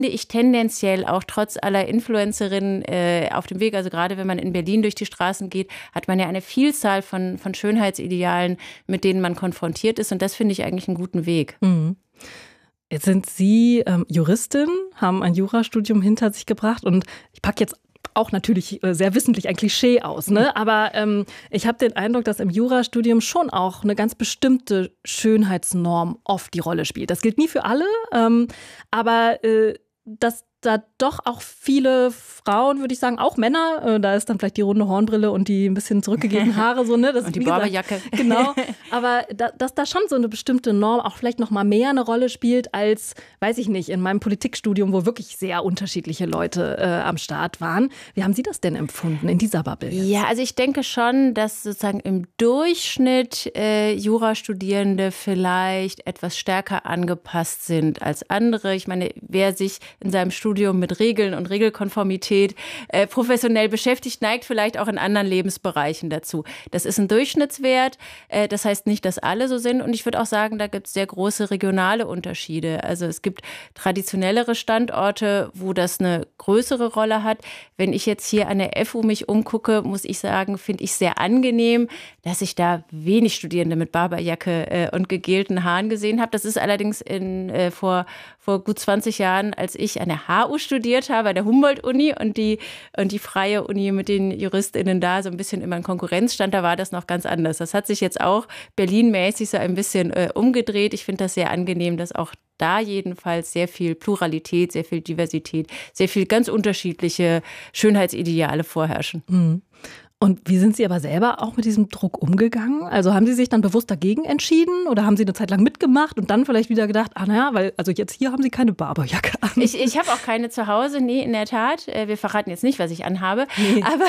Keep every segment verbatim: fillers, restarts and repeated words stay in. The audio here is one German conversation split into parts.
ich tendenziell auch trotz aller Influencerinnen äh, auf dem Weg, also gerade wenn man in Berlin durch die Straßen geht, hat man ja eine Vielzahl von, von Schönheitsidealen, mit denen man konfrontiert ist. Und das finde ich eigentlich einen guten Weg. Mhm. Jetzt sind Sie ähm, Juristin, haben ein Jurastudium hinter sich gebracht und ich packe jetzt auch natürlich sehr wissentlich ein Klischee aus, ne? Aber ähm, ich habe den Eindruck, dass im Jurastudium schon auch eine ganz bestimmte Schönheitsnorm oft die Rolle spielt. Das gilt nie für alle, ähm, aber äh, dass da doch auch viele Frauen, würde ich sagen, auch Männer, äh, da ist dann vielleicht die runde Hornbrille und die ein bisschen zurückgegebenen Haare, so, ne? Das, und die Barberjacke. Barberjacke. Genau, aber da, dass da schon so eine bestimmte Norm auch vielleicht noch mal mehr eine Rolle spielt als, weiß ich nicht, in meinem Politikstudium, wo wirklich sehr unterschiedliche Leute äh, am Start waren. Wie haben Sie das denn empfunden in dieser Bubble? Ja, also ich denke schon, dass sozusagen im Durchschnitt äh, Jurastudierende vielleicht etwas stärker angepasst sind als andere. Ich meine, wer sich in seinem Studium mit Regeln und Regelkonformität äh, professionell beschäftigt, neigt vielleicht auch in anderen Lebensbereichen dazu. Das ist ein Durchschnittswert. Äh, das heißt nicht, dass alle so sind. Und ich würde auch sagen, da gibt es sehr große regionale Unterschiede. Also es gibt traditionellere Standorte, wo das eine größere Rolle hat. Wenn ich jetzt hier an der F U mich umgucke, muss ich sagen, finde ich sehr angenehm, dass ich da wenig Studierende mit Barberjacke äh, und gegelten Haaren gesehen habe. Das ist allerdings in, äh, vor, vor gut zwanzig Jahren, als ich an der H U studiert habe, an der Humboldt-Uni und die, und die freie Uni mit den JuristInnen da so ein bisschen immer in Konkurrenz stand, da war das noch ganz anders. Das hat sich jetzt auch Berlin-mäßig so ein bisschen äh, umgedreht. Ich finde das sehr angenehm, dass auch da jedenfalls sehr viel Pluralität, sehr viel Diversität, sehr viel ganz unterschiedliche Schönheitsideale vorherrschen. Mhm. Und wie sind Sie aber selber auch mit diesem Druck umgegangen? Also haben Sie sich dann bewusst dagegen entschieden oder haben Sie eine Zeit lang mitgemacht und dann vielleicht wieder gedacht, ah naja, weil also jetzt hier haben Sie keine Barberjacke an. Ich, ich habe auch keine zu Hause, nee, in der Tat. Wir verraten jetzt nicht, was ich anhabe. Nee. Aber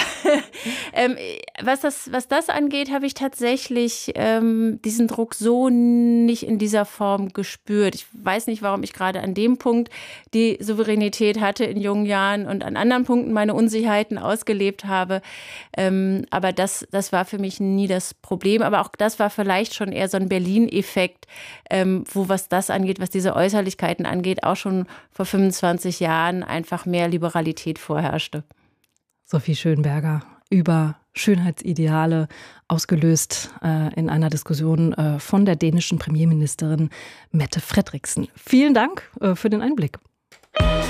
ähm, was, das, was das angeht, habe ich tatsächlich ähm, diesen Druck so nicht in dieser Form gespürt. Ich weiß nicht, warum ich gerade an dem Punkt die Souveränität hatte in jungen Jahren und an anderen Punkten meine Unsicherheiten ausgelebt habe. Ähm, Aber das, das war für mich nie das Problem. Aber auch das war vielleicht schon eher so ein Berlin-Effekt, ähm, wo was das angeht, was diese Äußerlichkeiten angeht, auch schon vor fünfundzwanzig Jahren einfach mehr Liberalität vorherrschte. Sophie Schönberger über Schönheitsideale, ausgelöst äh, in einer Diskussion äh, von der dänischen Premierministerin Mette Frederiksen. Vielen Dank äh, für den Einblick.